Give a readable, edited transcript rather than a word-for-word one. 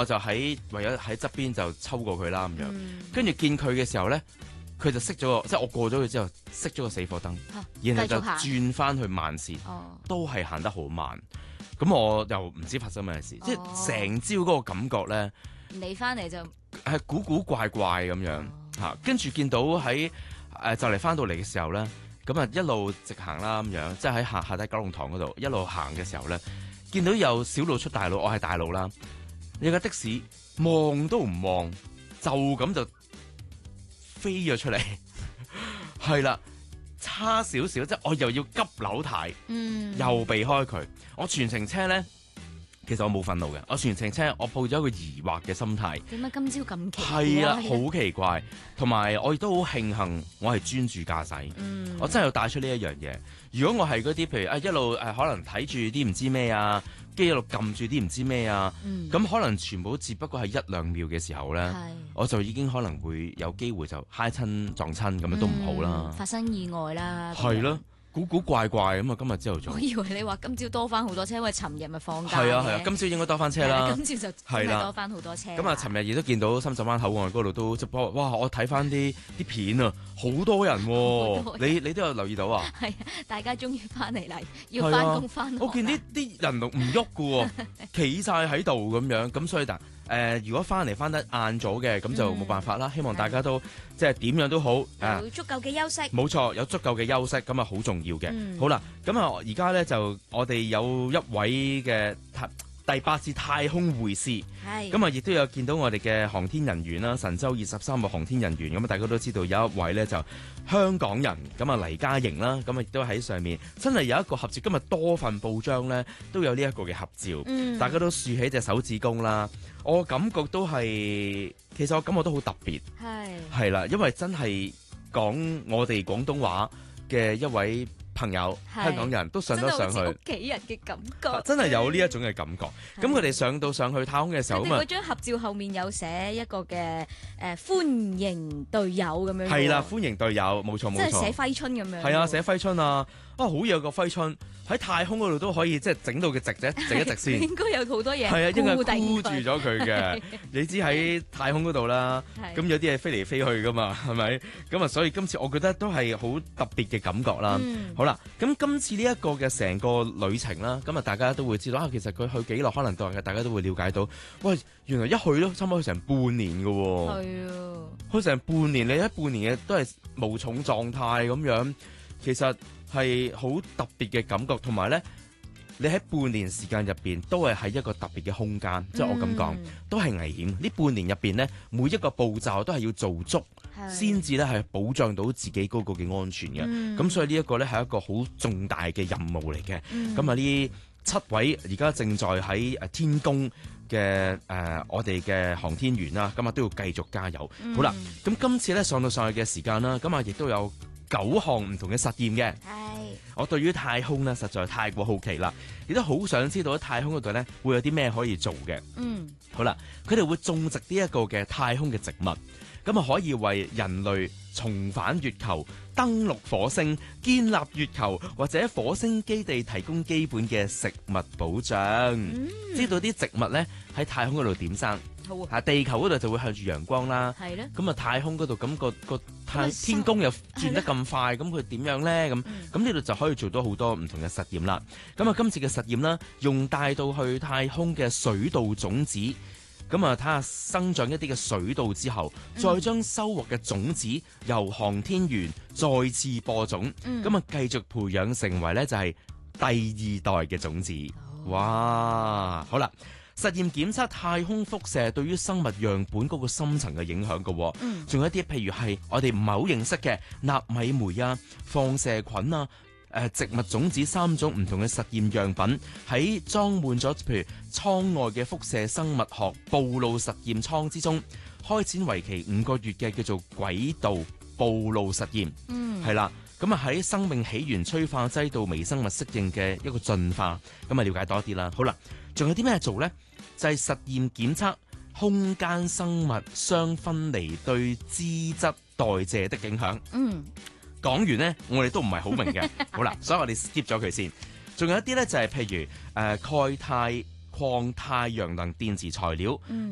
我就為咗喺側邊就抽過佢啦咁樣，跟住見佢嘅時候咧，佢就熄咗個，即係我過咗佢之後熄咗個死火燈，然後就轉翻去慢線，都係行得好慢。咁我又唔知發生咩事，即係成朝嗰個感覺咧， 你翻嚟就係古古怪怪咁樣嚇，跟住見到喺就嚟翻到嚟嘅時候咧，咁啊一路直行啦咁樣，即係喺下低九龍塘嗰度一路行嘅時候咧，見到有小路出大路，我係大路啦，有架的士望都唔望，就咁就飛咗出嚟，係啦。差少少，即係我又要急扭軚，又避開佢。我全程車咧，其實我冇憤怒嘅。我全程車，我抱咗一個疑惑嘅心態。 點解今朝咁奇？ 係啊，好奇怪。同埋我亦都好慶幸，我係專注駕駛。我真係要帶出呢一樣嘢。如果我係嗰啲，譬如一路可能睇住啲唔知咩啊，跟住一路撳住啲唔知咩啊，咁可能全部只不過係1、2秒嘅時候咧，我就已經可能會有機會就揩親撞親咁樣都唔好啦， 發生意外啦。 係咯。古古怪怪咁啊！今日朝頭早， 我以為你話今朝多翻好多車，因為尋日咪放假。 係啊，今朝應該多翻車啦。 今朝就真係多翻好多車。 咁啊，尋日亦都見到深圳灣口岸嗰度都直播，哇！我睇翻啲片啊，好多人喎。你都有留意到啊？係啊， 大家終於翻嚟啦，要翻工翻學。 我見啲人唔喐㗎喎，企晒喺度咁樣，咁所以如果翻嚟翻得晏咗嘅，咁就冇辦法啦。希望大家都即係點樣都好， 有足夠嘅休息。冇錯，有足夠嘅休息，咁啊好重要嘅。好啦，咁啊而家咧就我哋有一位嘅第8次太空會師，咁啊亦都有見到我哋嘅航天人員啦，神舟23號航天人員，咁啊大家都知道有一位咧就香港人，咁啊黎嘉瑩啦，咁啊亦都喺上面，真係有一個合照。今日多份報章咧都有呢一個嘅合照，大家都豎起隻手指公啦。我感覺都係，其實我感覺都好特別，係啦，因為真係講我哋廣東話嘅一位朋友，香港人都上得上去， 屋企人嘅感覺， 真係有呢一種嘅感覺。咁佢哋上去太空嘅時候， 佢哋嗰張合照後面有寫一個嘅歡迎隊友咁樣， 係啦，歡迎隊友，冇錯冇錯， 即係寫揮春咁樣， 係啊，寫揮春啊，好有個揮春喺太空嗰度都可以即係整到佢直一直先， 應該有好多嘢， 係啊，應該箍住咗佢嘅。你知喺太空嗰度啦，咁有啲嘢飛嚟飛去噶嘛，係咪？咁啊，所以今次我覺得都係好特別嘅感覺啦。好啦，咁今次呢一個嘅成個旅程啦，咁啊大家都會知道其實佢去幾耐，可能大家都會了解到，喂，原來一去都差唔多去成半年噶喎。係啊，去成半年，你喺半年嘅都係無重狀態咁樣，其實係好特別嘅感覺，同埋咧，你喺半年時間入邊都係喺一個特別嘅空間，即係我咁講，都係危險。呢半年入邊咧，每一個步驟都係要做足，先至咧係保障到自己嗰個嘅安全嘅。咁所以呢一個咧係一個好重大嘅任務嚟嘅。咁啊呢7位而家正在喺天宮嘅我哋嘅航天員啦，咁啊都要繼續加油。好啦，咁今次咧上到上去嘅時間啦，咁啊亦都有9項唔同嘅實驗嘅。我對於太空咧實在太過好奇啦，亦都好想知道喺太空嗰度咧會有啲咩可以做嘅。好啦，佢哋會種植呢一個嘅太空嘅植物，咁啊可以為人類重返月球、登陸火星、建立月球或者火星基地提供基本嘅食物保障。知道啲植物咧喺太空嗰度點生？地球嗰度就會向住陽光啦。係咧。咁啊，太空嗰度咁個天宮又轉得咁快，咁佢點樣咧？咁呢度就可以做到好多唔同嘅實驗啦。咁啊，今次嘅實驗啦，用帶到去太空嘅水稻種子，咁啊睇下生長一啲嘅水稻之後，再將收穫嘅種子由航天員再次播種，咁啊繼續培養成為咧就係第2代嘅種子。哇！好啦。實驗檢測太空輻射對於生物樣本嗰個深層嘅影響嘅，仲有一啲譬如係我哋唔係好認識嘅納米酶啊、放射菌啊、植物種子3種唔同嘅實驗樣品喺裝滿咗譬如艙外嘅輻射生物學暴露實驗艙之中，開展為期5個月嘅叫做軌道暴露實驗，係啦。咁啊喺生命起源催化劑到微生物適應嘅一個進化，咁啊了解多啲啦。好啦，仲有啲咩做咧？就係實驗檢測空間生物相分離對脂質代謝的影響。講完咧，我哋都唔係好明嘅。好啦，所以我哋 skip 咗佢先。仲有一啲咧就係譬如鈣鈦礦太陽能電池材料，